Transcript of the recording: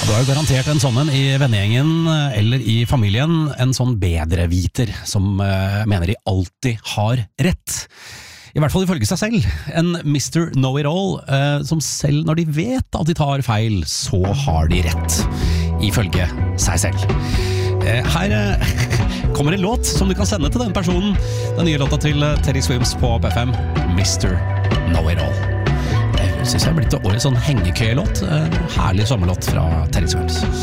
Du har jo garantert en sånn en i vennegjengen eller i familien, en sånn bedreviter som mener de alltid har rett. I hvert fall ifølge seg selv. En Mr. Know-it-all som selv når de vet at de tar feil, så har de rett. Ifølge seg selv. Her kommer en låt som du kan sende til den personen. Den nye låta til Teddy Swims på P5, Mr. Know-it-all. Jeg synes jeg har blitt årets sånn hengekøylåt. Herlig sommerlåt fra Teddy Swims.